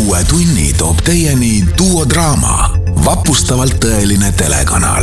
Uue tunni toob teieni Duo Draama, vapustavalt tõeline telekanal.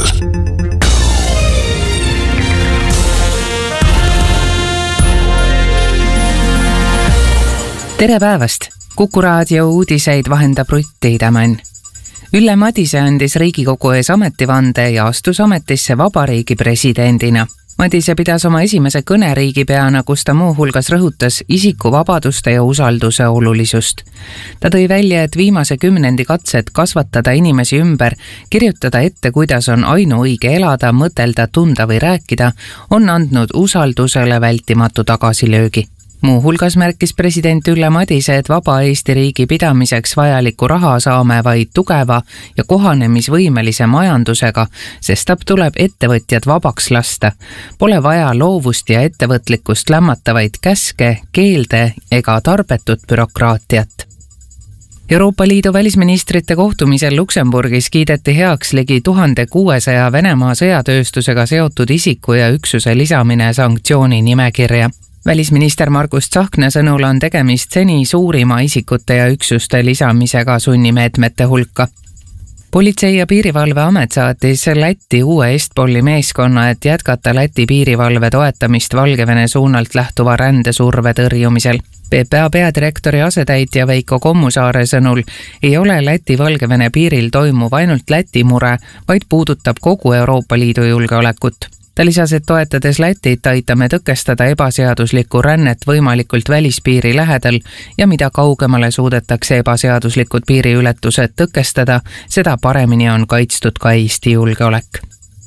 Tere päevast! Kuku raadio uudiseid vahendab Rutt Tiidemann. Ülle Madise andis Riigikogu ees ametivande ja astus ametisse vabariigi presidendina. Madise pidas oma esimese kõne riigipeana, kus ta muuhulgas rõhutas isikuvabaduste ja usalduse olulisust. Ta tõi välja, et viimase 10 katsed kasvatada inimesi ümber, kirjutada ette, kuidas on ainuõige elada, mõtelda, tunda või rääkida, on andnud usaldusele vältimatu tagasilöögi. Muuhulgas märkis president Ülle Madise, et vaba Eesti riigi pidamiseks vajaliku raha saame vaid tugeva ja kohanemisvõimelise majandusega, sest tuleb ettevõtjad vabaks lasta. Pole vaja loovust ja ettevõtlikkust lämmatavaid käske, keelde ega tarbetut bürokraatiat. Euroopa Liidu välisministrite kohtumisel Luksemburgis kiideti heaks ligi 1600 Venemaa sõjatööstusega seotud isiku ja üksuse lisamine sanktsiooni nimekirja. Välisminister Margus Tsahkna sõnul on tegemist seni suurima isikute ja üksuste lisamisega sunnimeetmete hulka. Politsei- ja piirivalveamet saatis Lätti uue Estpoli meeskonna, et jätkata Läti piirivalve toetamist Valgevene suunalt lähtuva rändesurve tõrjumisel. PPA peadirektori asetäitja Veiko Kommusaare sõnul ei ole Läti-Valgevene piiril toimuv ainult Läti mure, vaid puudutab kogu Euroopa Liidu julgeolekut. Ta lisas, et toetades Lätit aitame tõkestada ebaseaduslikku rännet võimalikult välispiiri lähedal ja mida kaugemale suudetakse ebaseaduslikud piiriületused tõkestada, seda paremini on kaitstud ka Eesti julgeolek.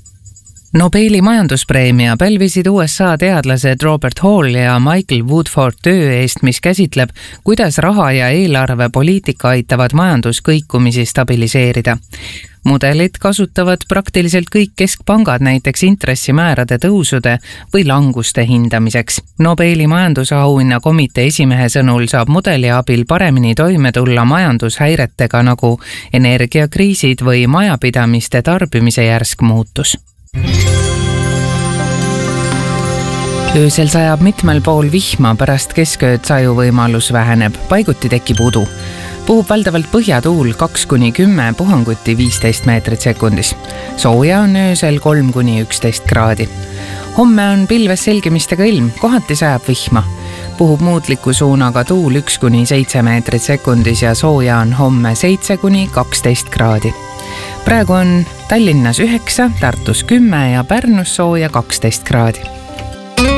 Nobeli majanduspreemia pälvisid USA teadlased Robert Hall ja Michael Woodford töö eest, mis käsitleb, kuidas raha- ja eelarvepoliitika aitavad majanduskõikumisi stabiliseerida. Mudelid kasutavad praktiliselt kõik keskpangad näiteks intressimäärade tõusude või languste hindamiseks. Nobeli majandusauhinna komitee esimehe sõnul saab mudeli abil paremini toime tulla majandushäiretega nagu energiakriisid või majapidamiste tarbimise järsk muutus. Öösel sajab mitmel pool vihma, pärast keskööd sajuvõimalus väheneb, paiguti tekib udu. Puhub valdavalt põhjatuul 2–10, puhanguti 15 meetrit sekundis. Sooja on öösel 3–11 kraadi. Homme on pilves selgimistega ilm, kohati sajab vihma. Puhub muutliku suunaga tuul 1–7 meetrit sekundis ja sooja on homme 7–12 kraadi. Praegu on Tallinnas 9, Tartus 10 ja Pärnus sooja 12 kraadi.